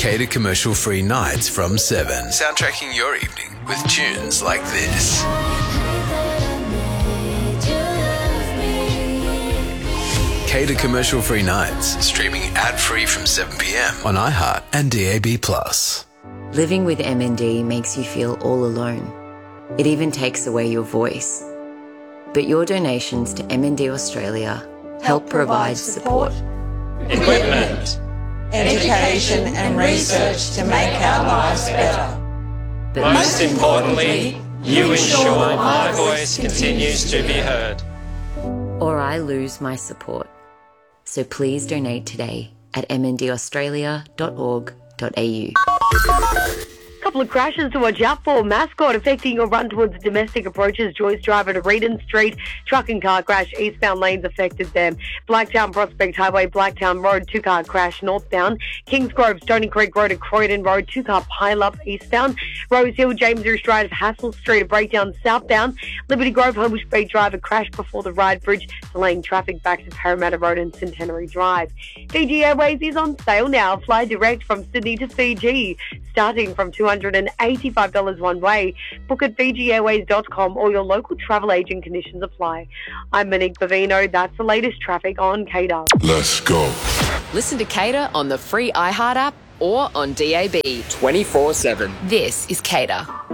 Cater commercial-free nights from 7. Soundtracking your evening with tunes like this. Cater commercial-free nights, streaming ad-free from 7 p.m. on iHeart and DAB+. Living with MND makes you feel all alone. It even takes away your voice. But your donations to MND Australia help provide support, equipment, education and research to make our lives better. but Most importantly, you ensure my voice continues to be heard. or I lose my support. So please donate today at mndaustralia.org.au. Couple of crashes to watch out for. Mascot affecting a run towards domestic approaches. Joyce Drive at Reedon Street. Truck and car crash. Eastbound lanes affected them. Blacktown Prospect Highway, Blacktown Road. 2-car crash northbound. Kingsgrove, Stony Creek Road at Croydon Road. 2-car pile up eastbound. Rose Hill, James River Drive at Hassel Street. A breakdown southbound. Liberty Grove, Homebush Bay Drive. A crash before the Ride Bridge. Delaying traffic back to Parramatta Road and Centenary Drive. Fiji Airways is on sale now. Fly direct from Sydney to Fiji. Starting from $285 one way. Book at FijiAirways.com or your local travel agent. Conditions apply. I'm Monique Bavino. That's the latest traffic on Cater. Let's go. Listen to Cater on the free iHeart app or on DAB. 24/7. This is Cater.